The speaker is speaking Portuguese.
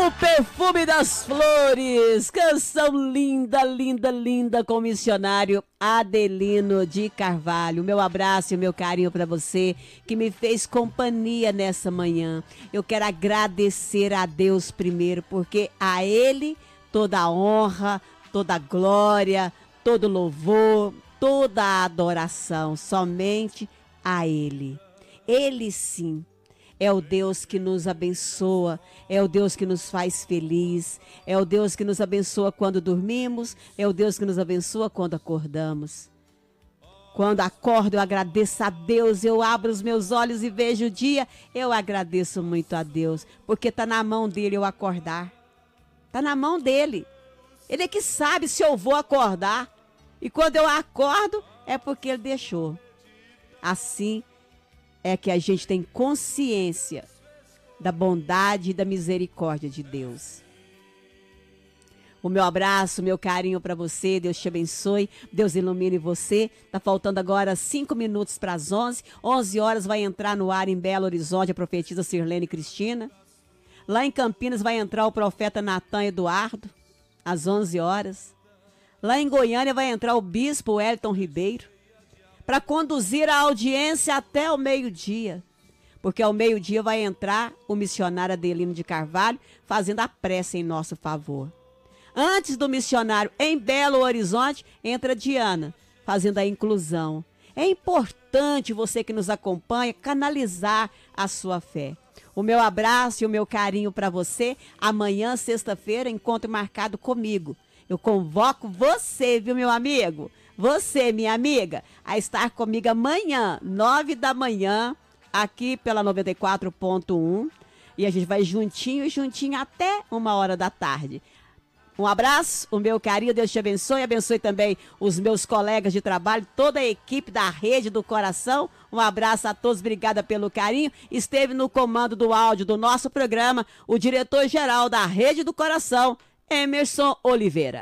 O Perfume das Flores, canção linda, linda, linda com o missionário Adelino de Carvalho. Meu abraço e meu carinho para você que me fez companhia nessa manhã. Eu quero agradecer a Deus primeiro, porque a Ele toda a honra, toda a glória, todo louvor, toda a adoração, somente a Ele. Ele sim é o Deus que nos abençoa, é o Deus que nos faz feliz, é o Deus que nos abençoa quando dormimos, é o Deus que nos abençoa quando acordamos. Quando acordo, eu agradeço a Deus, eu abro os meus olhos e vejo o dia, eu agradeço muito a Deus, porque está na mão dele eu acordar. Está na mão dele. Ele é que sabe se eu vou acordar. E quando eu acordo, é porque ele deixou. Assim é que a gente tem consciência da bondade e da misericórdia de Deus. O meu abraço, meu carinho para você, Deus te abençoe, Deus ilumine você. Tá faltando agora 5 minutos para as 11. 11 horas vai entrar no ar em Belo Horizonte a profetisa Sirlene Cristina. Lá em Campinas vai entrar o profeta Natan Eduardo, às 11 horas. Lá em Goiânia vai entrar o bispo Elton Ribeiro, para conduzir a audiência até o meio-dia. Porque ao meio-dia vai entrar o missionário Adelino de Carvalho fazendo a prece em nosso favor. Antes do missionário em Belo Horizonte, entra Diana, fazendo a inclusão. É importante você que nos acompanha canalizar a sua fé. O meu abraço e o meu carinho para você. Amanhã, sexta-feira, encontro marcado comigo. Eu convoco você, viu, meu amigo? Você, minha amiga, a estar comigo amanhã, 9 da manhã, aqui pela 94.1. E a gente vai juntinho até 1h da tarde. Um abraço, o meu carinho, Deus te abençoe. Abençoe também os meus colegas de trabalho, toda a equipe da Rede do Coração. Um abraço a todos, obrigada pelo carinho. Esteve no comando do áudio do nosso programa o diretor-geral da Rede do Coração, Emerson Oliveira.